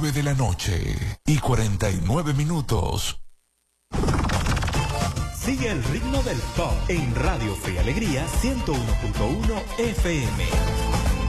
9:49 Sigue el ritmo del pop en Radio Fe y Alegría 101.1 FM.